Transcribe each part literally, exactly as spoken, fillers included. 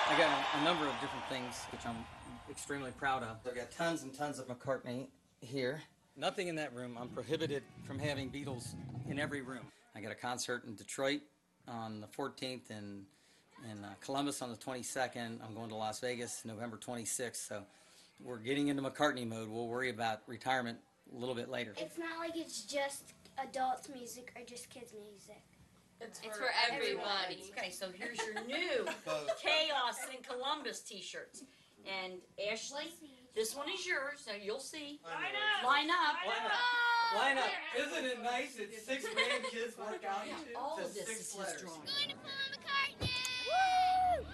I got a, a number of different things which I'm extremely proud of. I've got tons and tons of McCartney here. Nothing in that room. I'm prohibited from having Beatles in every room. I got a concert in Detroit on the fourteenth and in uh, Columbus on the twenty-second. I'm going to Las Vegas November twenty-sixth. So we're getting into McCartney mode. We'll worry about retirement a little bit later. It's not like it's just adults music or just kids music. It's for, It's for everybody. Okay, so here's your new Chaos in Columbus t-shirts. And Ashley, this one is yours, so you'll see. Line up! Line up. Line up. Line up. Isn't it nice? It's six grandkids work out Yeah, all to of this six is his letters. drawing. Going to Paul McCartney! Woo!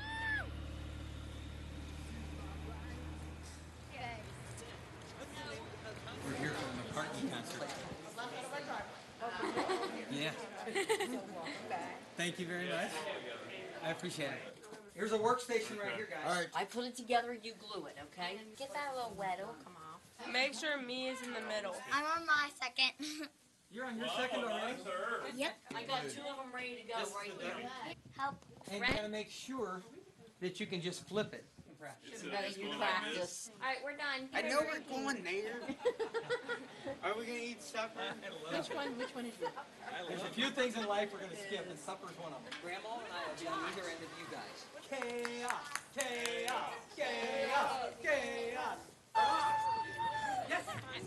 We're here for the McCartney concert. Yeah. Thank you very much. I appreciate it. Here's a workstation right here, guys. All right. I put it together, you glue it, okay? Get that little wet, it'll come off. Make sure me is in the middle. I'm on my second. You're on your second already? Yep. I got two of them ready to go right here. Help. And you gotta make sure that you can just flip it. Better you practice. All right, we're done. I know we're going there. Are we gonna eat supper? Which one? Which one is that? There's a few things in life we're gonna skip, and supper's one of them. Grandma and I will be on either end of you guys. Chaos! Chaos! Chaos! Chaos! Yes!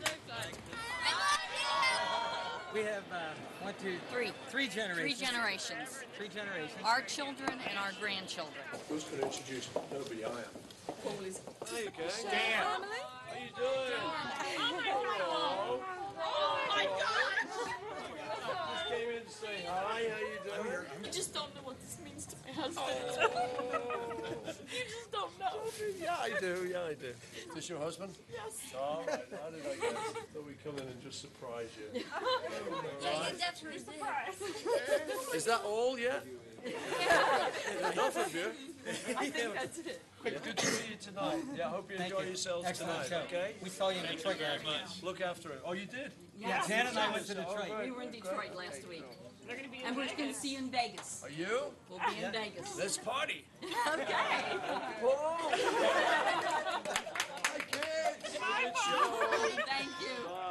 We have uh, one, two, Three. three generations. Three generations. Three generations. Our children and our grandchildren. Who's going to introduce nobody? I am. There you go. Dan. How you doing? Oh my God! Just came in to say hi. How you doing? You just don't know what this means to my husband. You just don't know. Yeah, I do. Yeah, I do. Is this your husband? Yes. All right. How did I guess? Thought we'd come in and just surprise you. Yeah, you definitely did. Is that all yet? Enough of you. I think that's it. Good to see you tonight. Yeah, I hope you Thank enjoy you. yourselves Excellent tonight. show. Okay. We saw you in Detroit last week. Look after it. Oh, you did? Yeah, Jan and I went to Detroit. We were in Detroit last week. And we're going to see you in Vegas. Are you? We'll be in Vegas. Let's party. Okay. Hi, kids. Thank you.